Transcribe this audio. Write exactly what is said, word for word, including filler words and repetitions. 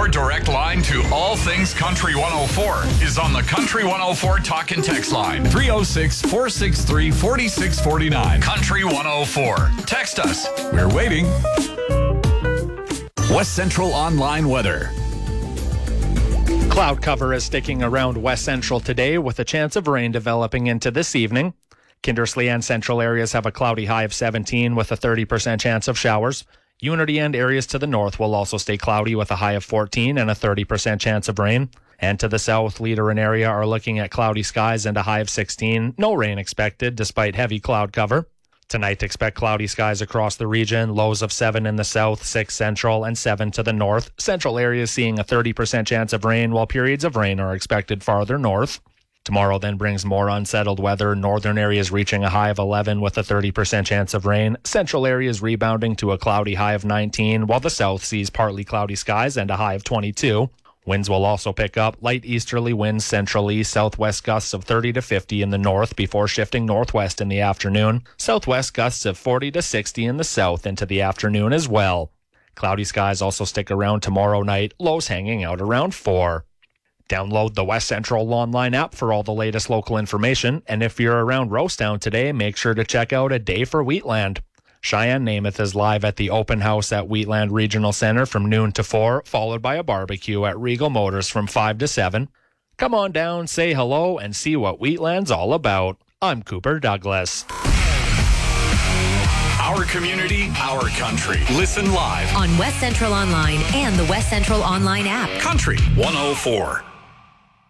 Your direct line to all things Country one oh four is on the Country one oh four talk and text line. three oh six, four six three, four six four nine. Country one oh four. Text us. We're waiting. West Central Online Weather. Cloud cover is sticking around West Central today with a chance of rain developing into this evening. Kindersley and central areas have a cloudy high of seventeen with a thirty percent chance of showers. Unity and areas to the north will also stay cloudy with a high of fourteen and a thirty percent chance of rain. And to the south, Leader and area are looking at cloudy skies and a high of sixteen. No rain expected despite heavy cloud cover. Tonight, expect cloudy skies across the region, lows of seven in the south, six central, and seven to the north. Central areas seeing a thirty percent chance of rain, while periods of rain are expected farther north. Tomorrow then brings more unsettled weather. Northern areas reaching a high of eleven with a thirty percent chance of rain. Central areas rebounding to a cloudy high of nineteen, while the south sees partly cloudy skies and a high of twenty-two. Winds will also pick up. Light easterly winds centrally, southwest gusts of thirty to fifty in the north before shifting northwest in the afternoon. Southwest gusts of forty to sixty in the south into the afternoon as well. Cloudy skies also stick around tomorrow night, lows hanging out around four. Download the West Central Online app for all the latest local information, and if you're around Rosestown today, make sure to check out A Day for Wheatland. Cheyenne Namath is live at the open house at Wheatland Regional Center from noon to four, followed by a barbecue at Regal Motors from five to seven. Come on down, say hello, and see what Wheatland's all about. I'm Cooper Douglas. Our community, our country. Listen live on West Central Online and the West Central Online app. Country one oh four.